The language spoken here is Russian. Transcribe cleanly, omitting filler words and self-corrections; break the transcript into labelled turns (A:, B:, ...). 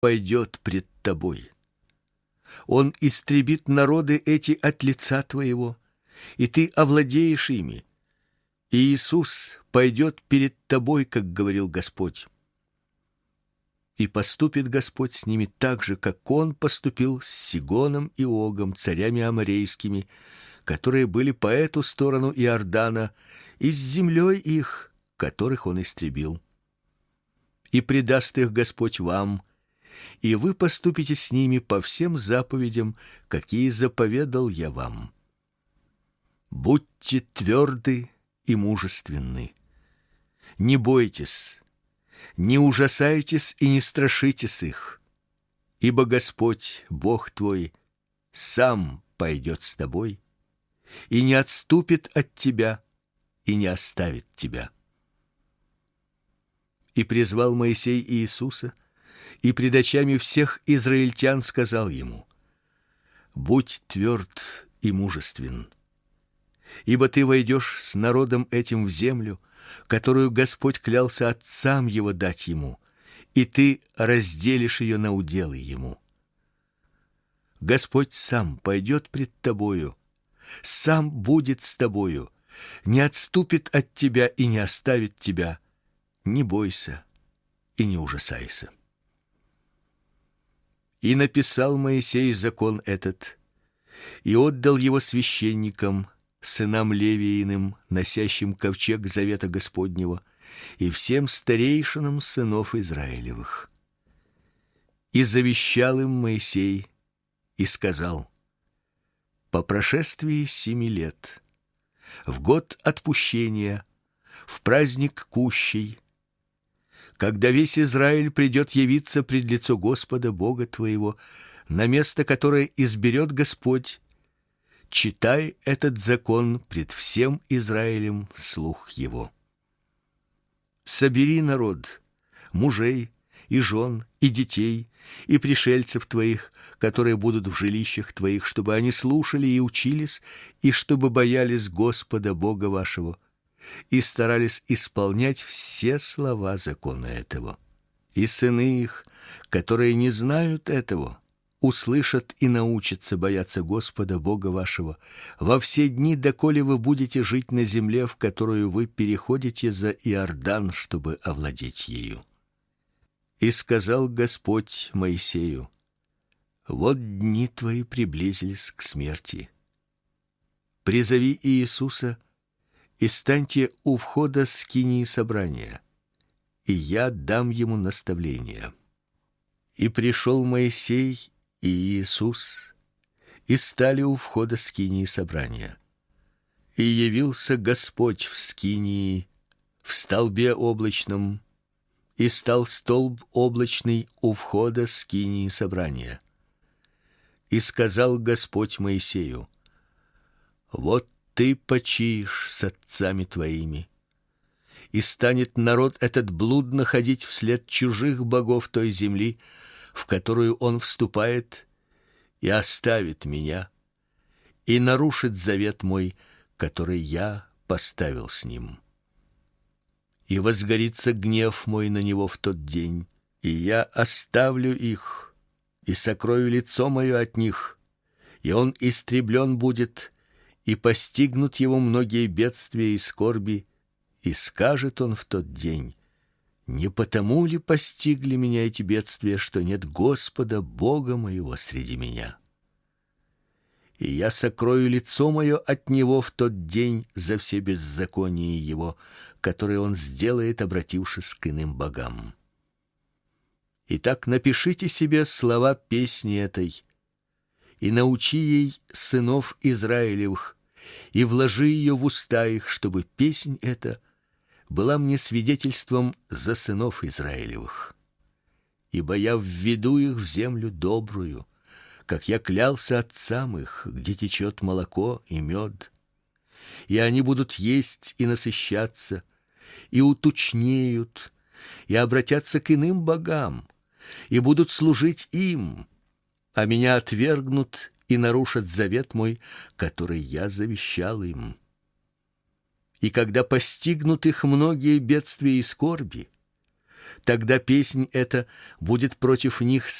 A: пойдет пред тобой. Он истребит народы эти от лица твоего, и ты овладеешь ими. И Иисус пойдет перед тобой, как говорил Господь. И поступит Господь с ними так же, как Он поступил с Сигоном и Огом, царями аморейскими, которые были по эту сторону Иордана, и с землей их, которых Он истребил. И предаст их Господь вам, и вы поступите с ними по всем заповедям, какие заповедал я вам. Будьте тверды и мужественны. Не бойтесь, не ужасайтесь и не страшитесь их, ибо Господь, Бог твой, сам пойдет с тобой и не отступит от тебя и не оставит тебя. И призвал Моисей Иисуса, и пред очами всех израильтян сказал ему: будь тверд и мужествен, ибо ты войдешь с народом этим в землю, которую Господь клялся отцам его дать ему, и ты разделишь ее на уделы ему. Господь сам пойдет пред тобою, сам будет с тобою, не отступит от тебя и не оставит тебя. Не бойся и не ужасайся. И написал Моисей закон этот, и отдал его священникам, сынам Левииным, носящим ковчег завета Господнего, и всем старейшинам сынов Израилевых. И завещал им Моисей и сказал: по прошествии 7 лет, в год отпущения, в праздник кущей, когда весь Израиль придет явиться пред лицо Господа Бога твоего на место, которое изберет Господь, читай этот закон пред всем Израилем вслух его. Собери народ, мужей и жен и детей и пришельцев твоих, которые будут в жилищах твоих, чтобы они слушали и учились, и чтобы боялись Господа Бога вашего, и старались исполнять все слова закона этого. И сыны их, которые не знают этого, услышат и научатся бояться Господа Бога вашего во все дни, доколе вы будете жить на земле, в которую вы переходите за Иордан, чтобы овладеть ею. И сказал Господь Моисею: вот дни твои приблизились к смерти. Призови Иисуса и станьте у входа скинии собрания, и я дам ему наставление. И пришел Моисей и Иисус, и стали у входа скинии собрания. И явился Господь в скинии в столбе облачном, и стал столб облачный у входа скинии собрания. И сказал Господь Моисею: вот ты почиешь с отцами твоими, и станет народ этот блудно ходить вслед чужих богов той земли, в которую он вступает, и оставит меня, и нарушит завет мой, который я поставил с ним. И возгорится гнев мой на него в тот день, и я оставлю их, и сокрою лицо мое от них, и он истреблен будет, и постигнут его многие бедствия и скорби, и скажет он в тот день: не потому ли постигли меня эти бедствия, что нет Господа Бога моего среди меня? И я сокрою лицо мое от него в тот день за все беззакония его, которые он сделает, обратившись к иным богам. Итак, напишите себе слова песни этой, и научи ей сынов Израилевых, и вложи ее в уста их, чтобы песнь эта была мне свидетельством за сынов Израилевых. Ибо я введу их в землю добрую, как я клялся отцам их, где течет молоко и мед. И они будут есть и насыщаться, и утучнеют, и обратятся к иным богам, и будут служить им, а меня отвергнут и нарушат завет мой, который я завещал им. И когда постигнут их многие бедствия и скорби, Тогда песнь эта будет против них